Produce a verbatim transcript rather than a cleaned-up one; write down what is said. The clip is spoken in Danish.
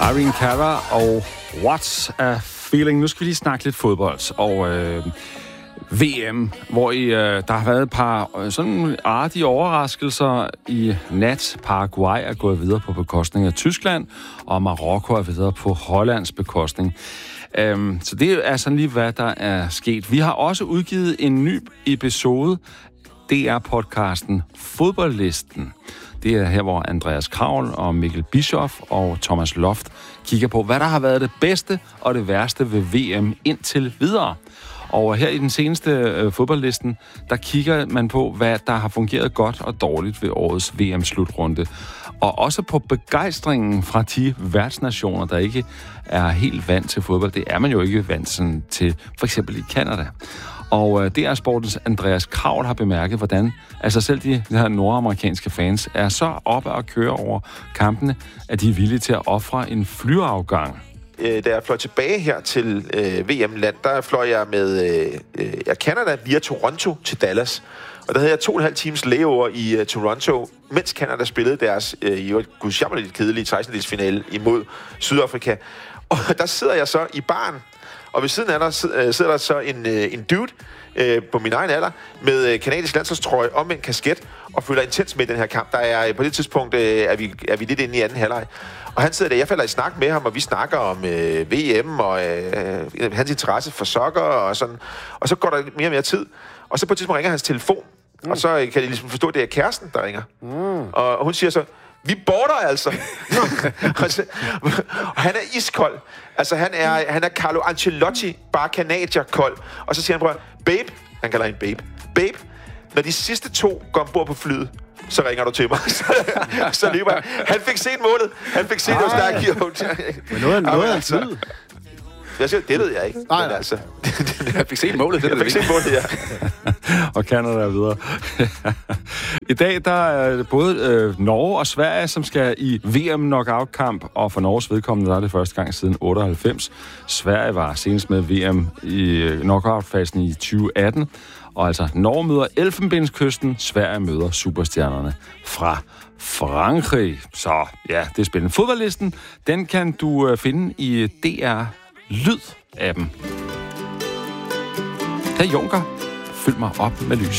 Irene Cara og What's a Feeling. Nu skal vi lige snakke lidt fodbold og øh, V M, hvor i, øh, der har været et par øh, sådan artige overraskelser i nat. Paraguay er gået videre på bekostning af Tyskland, og Marokko er videre på Hollands bekostning. Um, så det er sådan lige, hvad der er sket. Vi har også udgivet en ny episode, D R-podcasten Fodboldlisten. Det er her, hvor Andreas Kravl og Mikkel Bischoff og Thomas Loft kigger på, hvad der har været det bedste og det værste ved V M indtil videre. Og her i den seneste øh, fodboldlisten, der kigger man på, hvad der har fungeret godt og dårligt ved årets V M-slutrunde. Og også på begejstringen fra de værtsnationer, der ikke er helt vant til fodbold. Det er man jo ikke vant sådan, til, for eksempel i Canada. Og øh, D R-sportens Andreas Kravl har bemærket, hvordan altså selv de, de her nordamerikanske fans er så oppe at køre over kampene, at de er villige til at ofre en flyafgang. Da jeg fløj tilbage her til øh, V M-land, der fløj jeg med øh, jeg Canada via Toronto til Dallas. Og der havde jeg to og en halv times layover i uh, Toronto, mens Canada spillede deres øh, i øvrigt gudsjammerligt kedelige sekstendedelsfinale imod Sydafrika. Og der sidder jeg så i baren, og ved siden af der sidder der så en, øh, en dude øh, på min egen alder med øh, kanadisk landsholdstrøje om en kasket og følger intens med i den her kamp. Der er på det tidspunkt øh, er, vi, er vi lidt inde i anden halvleg. Og han sidder der, jeg falder i snak med ham, og vi snakker om øh, V M og øh, hans interesse for soccer og sådan. Og så går der mere og mere tid, og så på et tidspunkt ringer hans telefon, mm. og så kan de ligesom forstå, at det er kæresten, der ringer. Mm. Og, og hun siger så, vi border altså. og, så, og han er iskold. Altså han er, han er Carlo Ancelotti, bare kanadier kold. Og så siger han, prøv, babe, han kalder hende babe, babe, når de sidste to går ombord på flyet, så ringer du til mig. så, så løber jeg. Han fik set målet. Han fik set, hvor stærkt gjort. Men noget, noget af altså, tid. Jeg siger, det ved jeg ikke. Nej, men altså, jeg fik set målet. Det jeg fik set målet, ja. Og Canada er videre. I dag der er det både øh, Norge og Sverige, som skal i V M-knockout-kamp, og for Norges vedkommende der er det første gang siden otteoghalvfems. Sverige var senest med V M i knockout-fasen i tyve atten. Og altså, Norge møder Elfenbenskysten, Sverige møder superstjernerne fra Frankrig. Så ja, det er spændende. Fodboldlisten, den kan du øh, finde i D R Lyd-appen. Her Junker, fyld mig op med lys.